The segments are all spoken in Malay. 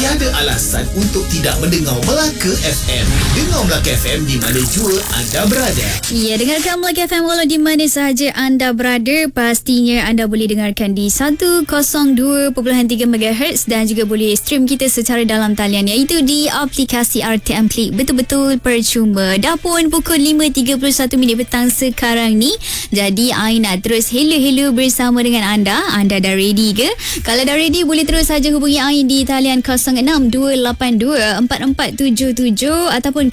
Tiada alasan untuk tidak mendengar Melaka FM. Dengar Melaka FM di mana jua anda berada. Ya, dengarkan Melaka FM walau di mana sahaja anda berada. Pastinya anda boleh dengarkan di 102.3 MHz dan juga boleh stream kita secara dalam talian, iaitu di aplikasi RTM Klik. Betul-betul percuma. Dah pun pukul 5.31 petang sekarang ni. Jadi I nak terus hello bersama dengan anda. Anda dah ready ke? Kalau dah ready, boleh terus saja hubungi I di talian 06-282-4477 ataupun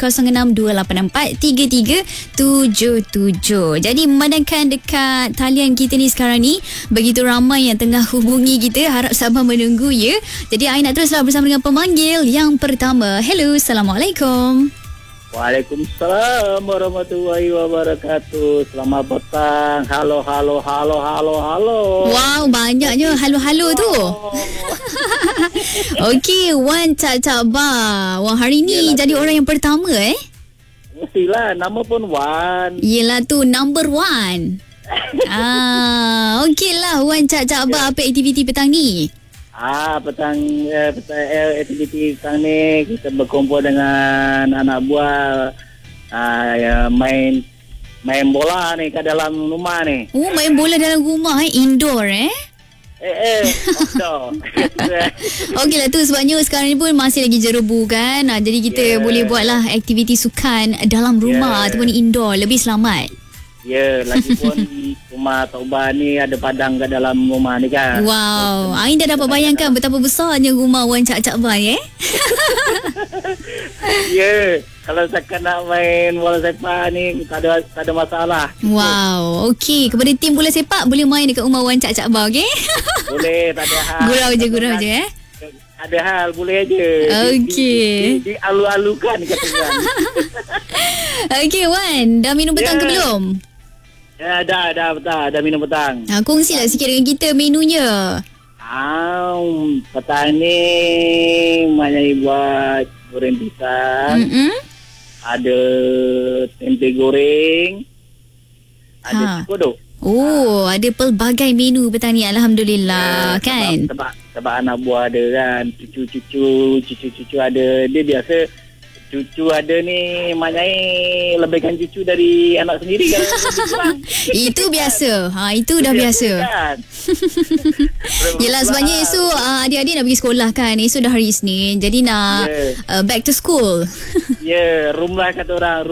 06-284-3377. Jadi memandangkan dekat talian kita ni sekarang ni begitu ramai yang tengah hubungi kita, harap sabar menunggu ya. Jadi I nak teruslah bersama dengan pemanggil yang pertama. Hello, Assalamualaikum. Waalaikumsalam warahmatullahi wabarakatuh. Selamat petang. Halo. Wow, banyaknya halo-halo tu. Okey, Wan Cak Ba. Wah, hari ni jadi orang yang pertama Mestilah, nama pun Wan. Yelah tu, number one. Okey lah, Wan Cak Ba. Apa aktiviti petang ni? Petang aktiviti petang ni kita berkumpul dengan anak buah main bola ni kat dalam rumah ni. Oh, main bola dalam rumah indoor outdoor. Okey lah tu, sebabnya sekarang ni pun masih lagi jerebu kan. Jadi kita boleh buatlah aktiviti sukan dalam rumah ataupun indoor, lebih selamat. Ya, lagipun rumah Taubah ni ada padang kat dalam rumah ni kan. Wow, Ain dah dapat bayangkan betapa besarnya rumah Wan Cak Ba Ya, kalau saya nak main bola sepak ni tak ada masalah. Wow, okey. Kepada tim bola sepak boleh main dekat rumah Wan Cak Ba, okey? Boleh, tak ada hal. Gurau je Ada hal, boleh aje. Okey. Dialu-alukan katanya. Okey Wan, dah minum petang ke belum? Ya, dah minum petang. Kongsilah sikit dengan kita menunya. Petang ni maknanya buat goreng pisang. Ada tempe goreng. Ada kodok. Oh, ada pelbagai menu petang ni, alhamdulillah kan. Sebab anak buah ada kan, cucu ada. Dia biasa cucu ada ni maknanya lebihkan cucu dari anak sendiri kan. Itu biasa. Itu dah biasa kan? Yelah, sebabnya esok adik-adik nak pergi sekolah kan. Esok dah hari Isnin, jadi nak back to school. Rumlah kata orang,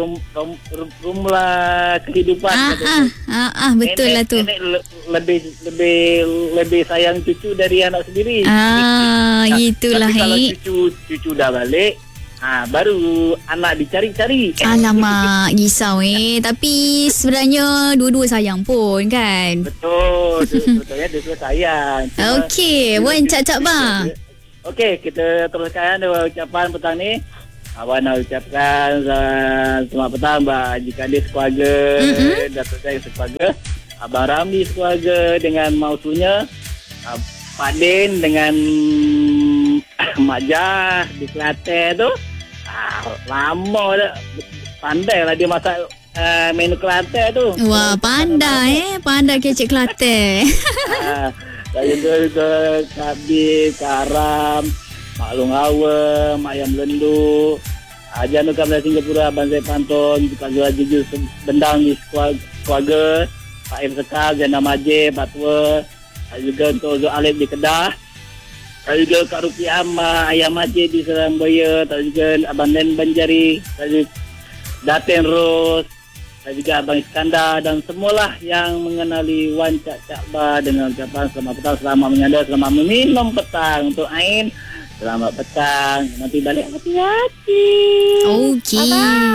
rumlah kehidupan. Betul lah tu. Nenek lebih sayang cucu dari anak sendiri. Itulah. Tapi kalau cucu dah balik, baru anak dicari-cari. Alamak, risau Tapi sebenarnya dua-dua sayang pun kan. Betul. Sebetulnya dua-dua sayang. Okey, Wan Cak Ba. Okey, kita teruskan ucapan petang ni. Abang nak ucapkan selamat petang Mbak Jika dia sekeluarga, Datuk saya sekeluarga, Abang Ramli sekeluarga dengan mausunya, Pak Din dengan Mak Jah di Kelantan tu. Lama dah. Pandai lah dia masak menu Kelantan tu. Wah, pandai Pandai kecik Kelantan. Saya juga Kabir, Karam, Mak Long Hawa, Mak Ayam Melendu, Ajan Nuka Belah Singapura, Abang Zai Pantun, Pak Zul Jujur Bendang di keluarga, Pak Im Sekal, Jana Majid, Pak Tua, juga untuk Zul Alif di Kedah, juga Kak Rupiah, Ayam Majid di Serangboya, juga Abang Nen Banjari, Datin Ros, dan juga Abang Iskandar dan semualah yang mengenali Wan Cak Ba dengan ucapan selamat petang, selamat menyanda, selamat meminum petang. Untuk Ain, selamat petang. Nanti balik hati-hati. Okey.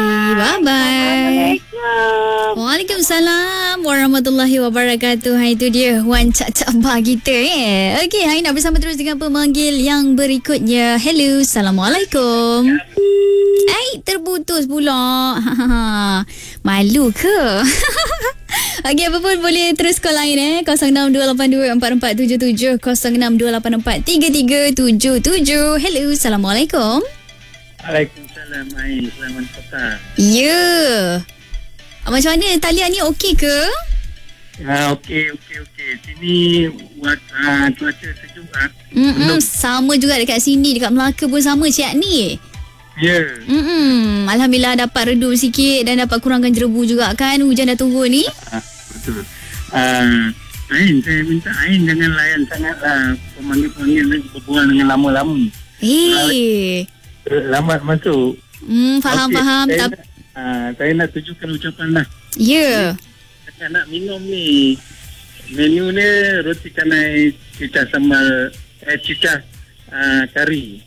Bye-bye. Assalamualaikum. Waalaikumsalam warahmatullahi wabarakatuh. Itu dia Wan Cak Ba kita. Okey, hari nak bersama terus dengan pemanggil yang berikutnya. Hello, Assalamualaikum. Terputus pula. Malu ke? Okey, apa pun boleh terus call lain 0628244477, 0628843377. Hello, Assalamualaikum. Waalaikumsalam. Selamat petang. Ya. Macam mana talian ni, okey ke? Okey. Sini buat cuaca sejuk Sama juga dekat sini, dekat Melaka pun sama Cik Adni. Ya. Alhamdulillah dapat redup sikit dan dapat kurangkan jerebu juga kan. Hujan dah turun ni. Betul. Ain, saya minta Ain jangan layan sangatlah pemanggil-pemanggil ni berbual dengan lama-lama. Lambat masuk. Faham. Saya nak tunjukkan ucapan lah. Ya. Saya nak minum ni. Menu ni roti canai cicah sambal cicah kari.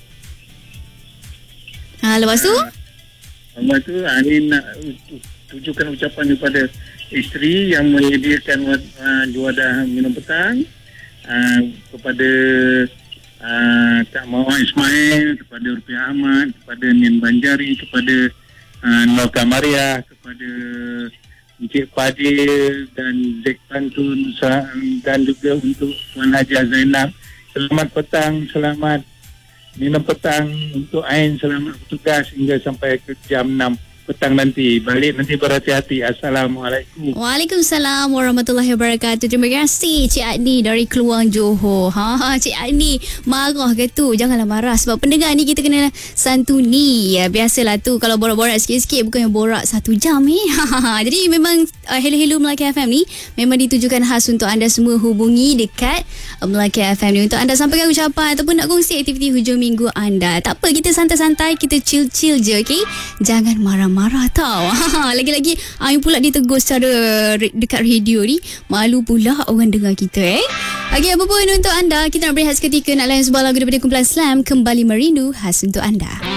Lepas tu? Lepas tu ni nak tunjukkan ucapan kepada isteri yang menyediakan juadah minum petang, kepada Kak Mawar Ismail, kepada Rupiah Ahmad, kepada Nian Banjari, kepada Noka Maria, kepada Encik Fadil dan Zek Pantun, dan juga untuk Puan Haji Zainab. Selamat petang, selamat minum petang. Untuk Ain, selamat bertugas hingga sampai ke jam 6 petang nanti. Balik nanti berhati-hati. Assalamualaikum. Waalaikumsalam warahmatullahi wabarakatuh. Terima kasih Cik Adni dari Keluang Johor. Cik Adni marah ke tu? Janganlah marah sebab pendengar ni kita kena santuni. Ya, biasalah tu kalau borak-borak sikit-sikit bukannya borak 1 jam Jadi memang Hello Melaka FM ni memang ditujukan khas untuk anda semua hubungi dekat Melaka FM ni untuk anda sampaikan ucapan ataupun nak kongsi aktiviti hujung minggu anda. Tak apa, kita santai-santai, kita chill-chill je, okey? Jangan marah tau. Lagi-lagi Ain pula ditegur secara dekat radio ni. Malu pula orang dengar kita Okey, apa pun untuk anda, kita nak berehat seketika, nak layan sebuah lagu daripada kumpulan Slam, Kembali Merindu, khas untuk anda.